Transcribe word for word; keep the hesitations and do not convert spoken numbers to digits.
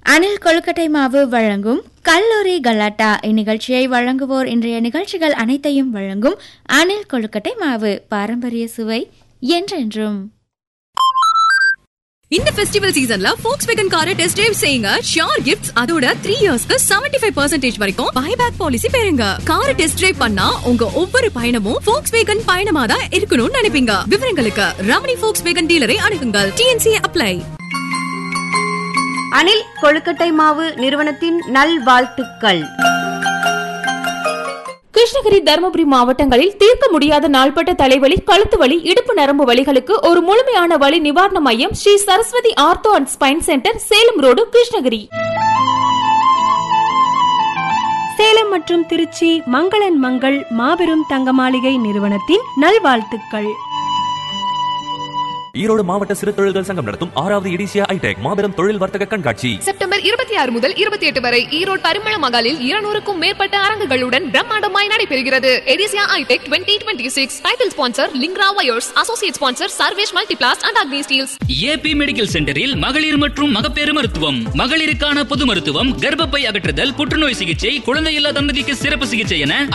அணில் கொழுக்கட்டை மாவு வழங்கும் கல்லூரி கலாட்டா இந்நிகழ்ச்சியை வழங்குவோர் இன்றைய நிகழ்ச்சிகள் அனைத்தையும் வழங்கும் அணில் கொழுக்கட்டை மாவு, பாரம்பரிய சுவை என்றென்றும். இந்த ஃபெஸ்டிவல் சீசன்ல Volkswagen காரை டெஸ்ட் டிரைவ் செய்யுங்க. ஷியோர் கிஃப்ட்ஸ், அதோட த்ரீ இயர்ஸ்க்கு செவன்டி ஃபைவ் பர்சன்டேஜ் வரைக்கும் பைபேக் பாலிசி பெறுங்க. காரை டெஸ்ட் டிரைவ் பண்ணா உங்க ஒவ்வொரு பயணமும் Volkswagen பயணமா தான் இருக்கணும்னு நினைப்பீங்க. விவரங்களுக்கு ரமணி Volkswagen டீலரை அணுகுங்கள். DNC apply. அணில் கொழுக்கட்டை மாவு நிறுவனத்தின் நல்வாழ்த்துக்கள். கிருஷ்ணகிரி, தருமபுரி மாவட்டங்களில் தீர்க்க முடியாத நாள்பட்ட தலைவலி, கழுத்து வலி, இடுப்பு நரம்பு வலிகளுக்கு ஒரு முழுமையான வலி நிவாரண மையம் Sri Saraswati ortho and spine centre, Salem road, Krishnagiri. Salem மற்றும் திருச்சி மங்களன் மங்கள் மாபெரும் தங்க மாளிகை நிறுவனத்தின் நல்வாழ்த்துக்கள். ஈரோடு மாவட்ட சிறு தொழில்கள் சங்கம் நடத்தும் ஆறாவது எடிசியா ஐடெக் மாபெரும் தொழில் வர்த்தக கண்காட்சி செப்டம்பர் இருபத்தி ஆறு முதல் இருபத்தி எட்டு வரை ஈரோடு பரிமள மகாலில் இருநூறுக்கும் மேற்பட்ட அரங்குகளுடன் பிரம்மாண்டமாய் நடைபெறுகிறது. எடிசியா ஐடெக் twenty twenty six title sponsor லிங்க்ரா wires, associate sponsor Sarvesh Multiplast and Agni Steeles. AB medical சென்டரில் மகளிர் மற்றும் மகப்பேறு மருத்துவம், மகளிருக்கான பொது மருத்துவம், கர்ப்பப்பை அகற்றுதல், புற்றுநோய் சிகிச்சை, குழந்தையில்லா தம்பதிக்கு சிறப்பு சிகிச்சை என